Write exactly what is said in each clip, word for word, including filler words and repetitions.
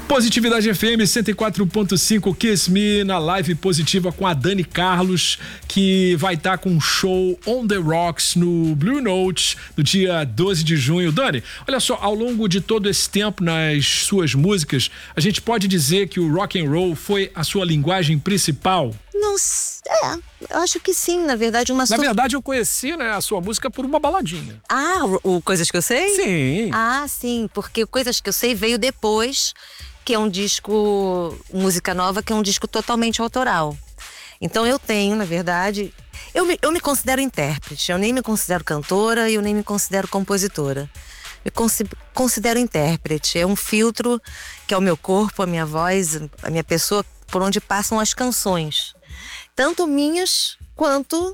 Positividade F M cento e quatro ponto cinco, Kiss Me, na live positiva com a Dani Carlos, que vai estar com um show On The Rocks no Blue Note no dia doze de junho. Dani, olha só, ao longo de todo esse tempo nas suas músicas, a gente pode dizer que o rock and roll foi a sua linguagem principal? Não, é, eu acho que sim, na verdade uma... Na su... verdade eu conheci, né, a sua música por uma baladinha. Ah, o, o Coisas Que Eu Sei? Sim. Ah, sim, porque Coisas Que Eu Sei veio depois, que é um disco, música nova, que é um disco totalmente autoral. Então eu tenho, na verdade, eu me, eu me considero intérprete, eu nem me considero cantora e eu nem me considero compositora. Eu considero intérprete, é um filtro que é o meu corpo, a minha voz, a minha pessoa, por onde passam as canções. Tanto minhas quanto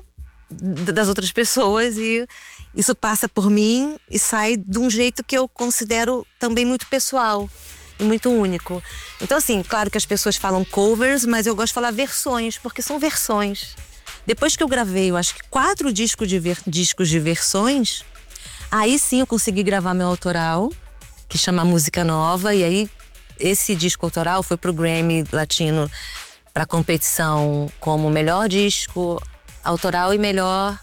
das outras pessoas, e isso passa por mim e sai de um jeito que eu considero também muito pessoal e muito único. Então assim, claro que as pessoas falam covers, mas eu gosto de falar versões, porque são versões. Depois que eu gravei, eu acho que quatro discos de, ver, discos de versões, aí sim eu consegui gravar meu autoral, que chama Música Nova, e aí esse disco autoral foi pro Grammy Latino, para competição como melhor disco autoral e melhor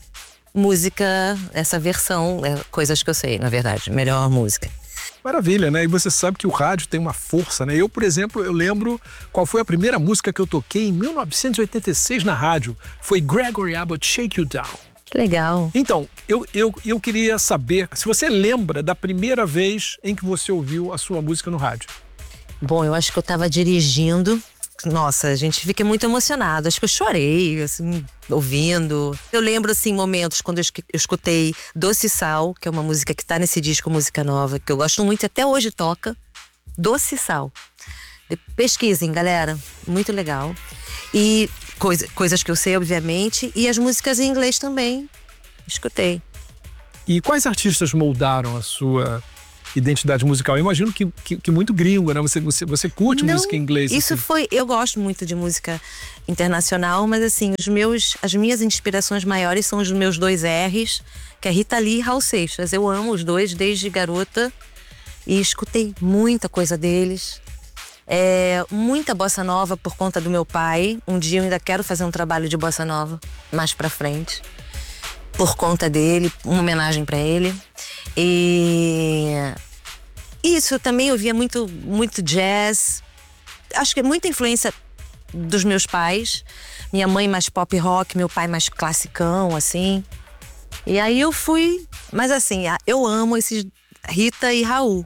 música, essa versão, é, Coisas Que Eu Sei, na verdade, melhor música. Maravilha, né? E você sabe que o rádio tem uma força, né? Eu, por exemplo, eu lembro qual foi a primeira música que eu toquei em mil novecentos e oitenta e seis na rádio. Foi Gregory Abbott, Shake You Down. Que legal. Então, eu, eu, eu queria saber se você lembra da primeira vez em que você ouviu a sua música no rádio. Bom, eu acho que eu tava dirigindo. Nossa, a gente fica muito emocionado. Acho que eu chorei, assim, ouvindo. Eu lembro, assim, momentos quando eu escutei Doce Sal, que é uma música que tá nesse disco Música Nova, que eu gosto muito, até hoje toca. Doce Sal. Pesquisem, galera. Muito legal. E coisa, Coisas Que Eu Sei, obviamente. E as músicas em inglês também. Escutei. E quais artistas moldaram a sua identidade musical? Eu imagino que, que, que muito gringo, né? Você, você, você curte Não, música em inglês? Isso assim. foi... Eu gosto muito de música internacional, mas assim, os meus, as minhas inspirações maiores são os meus dois R's, que é Rita Lee e Raul Seixas. Eu amo os dois desde garota e escutei muita coisa deles. É, muita bossa nova por conta do meu pai. Um dia eu ainda quero fazer um trabalho de bossa nova mais pra frente, por conta dele, uma homenagem pra ele. E isso, eu também ouvia muito, muito jazz. Acho que é muita influência dos meus pais. Minha mãe mais pop rock, meu pai mais classicão, assim. E aí eu fui... Mas assim, eu amo esses Rita e Raul.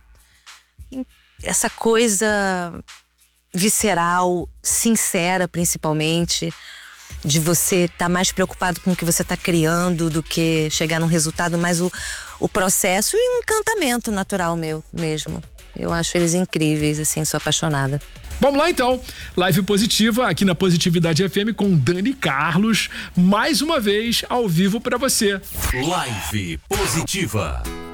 Essa coisa visceral, sincera principalmente, de você estar tá mais preocupado com o que você está criando do que chegar num resultado, mas o, o processo e o encantamento natural meu mesmo. Eu acho eles incríveis, assim, sou apaixonada. Vamos lá então, live positiva aqui na Positividade F M com Dani Carlos, mais uma vez ao vivo para você. Live Positiva.